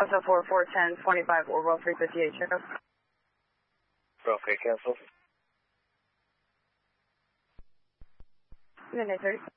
Also 441025 Orwell 358 checkup. Okay, cancel. Midnight 30.